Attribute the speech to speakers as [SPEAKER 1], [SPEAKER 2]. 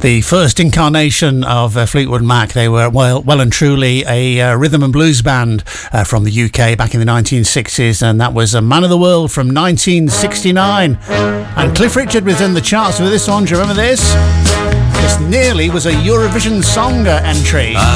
[SPEAKER 1] The first incarnation of Fleetwood Mac. They were well and truly a rhythm and blues band from the UK back in the 1960s, and that was Man of the World from 1969. And Cliff Richard was in the charts with this one. Do you remember this? This nearly was a Eurovision Song entry.